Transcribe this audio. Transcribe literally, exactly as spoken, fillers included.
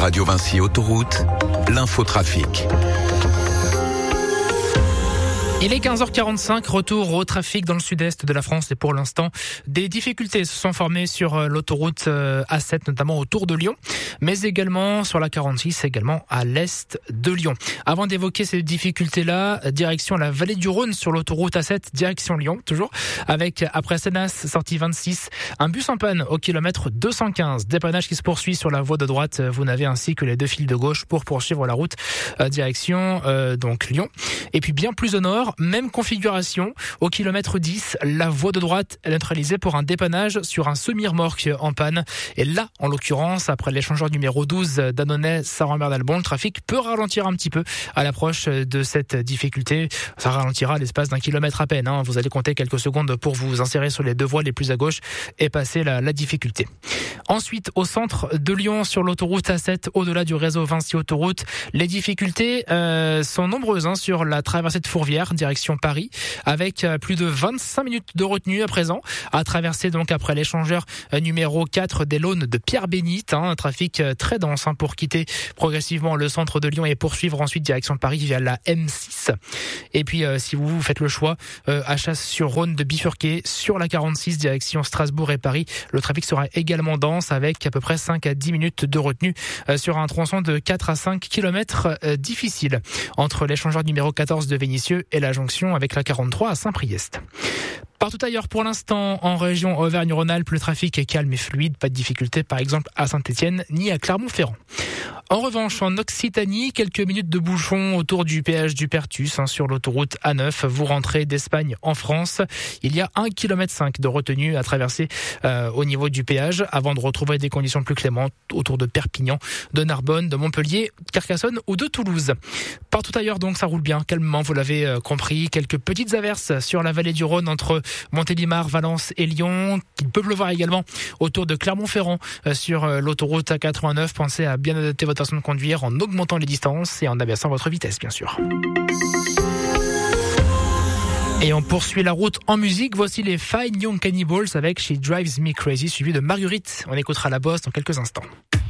Radio Vinci Autoroute, l'infotrafic. Il est quinze heures quarante-cinq, retour au trafic dans le sud-est de la France et pour l'instant, des difficultés se sont formées sur l'autoroute A sept, notamment autour de Lyon, mais également sur la quarante-six, également à l'est de Lyon. Avant d'évoquer ces difficultés-là, direction la vallée du Rhône sur l'autoroute A sept, direction Lyon, toujours, avec après Sénas, sortie vingt-six, un bus en panne au kilomètre deux cent quinze. Dépannage qui se poursuit sur la voie de droite, vous n'avez ainsi que les deux fils de gauche pour poursuivre la route, direction euh, donc Lyon. Et puis bien plus au nord, même configuration, au kilomètre dix, la voie de droite est neutralisée pour un dépannage sur un semi-remorque en panne. Et là, en l'occurrence, après l'échangeur numéro douze d'Annonay, Saint-Rambert-d'Albon, le trafic peut ralentir un petit peu à l'approche de cette difficulté. Ça ralentira à l'espace d'un kilomètre à peine. Hein. Vous allez compter quelques secondes pour vous insérer sur les deux voies les plus à gauche et passer la, la difficulté. Ensuite, au centre de Lyon, sur l'autoroute A sept, au-delà du réseau Vinci Autoroute, les difficultés euh, sont nombreuses hein, sur la traversée de Fourvière, direction Paris, avec plus de vingt-cinq minutes de retenue à présent, à traverser donc après l'échangeur numéro quatre des Launes de Pierre-Bénite, hein, un trafic très dense hein, pour quitter progressivement le centre de Lyon et poursuivre ensuite direction Paris via la M six. Et puis euh, si vous faites le choix euh, à Chasse-sur-Rhône de bifurquer sur la quarante-six direction Strasbourg et Paris, le trafic sera également dense avec à peu près cinq à dix minutes de retenue euh, sur un tronçon de quatre à cinq kilomètres euh, difficile entre l'échangeur numéro quatorze de Vénissieux et la jonction avec la quarante-trois à Saint-Priest. Partout ailleurs pour l'instant, en région Auvergne-Rhône-Alpes, le trafic est calme et fluide, pas de difficulté par exemple à Saint-Étienne ni à Clermont-Ferrand. En revanche, en Occitanie, quelques minutes de bouchon autour du péage du Pertus, hein, sur l'autoroute A neuf. Vous rentrez d'Espagne en France. Il y a un kilomètre cinq de retenue à traverser euh, au niveau du péage avant de retrouver des conditions plus clémentes autour de Perpignan, de Narbonne, de Montpellier, Carcassonne ou de Toulouse. Partout ailleurs, donc, ça roule bien, calmement, vous l'avez euh, compris. Quelques petites averses sur la vallée du Rhône entre Montélimar, Valence et Lyon. Il peut pleuvoir également autour de Clermont-Ferrand euh, sur euh, l'autoroute A quatre-vingt-neuf. Pensez à bien adapter votre façon de conduire en augmentant les distances et en abaissant votre vitesse, bien sûr. Et on poursuit la route en musique. Voici les Fine Young Cannibals avec She Drives Me Crazy, suivi de Marguerite. On écoutera la bosse dans quelques instants.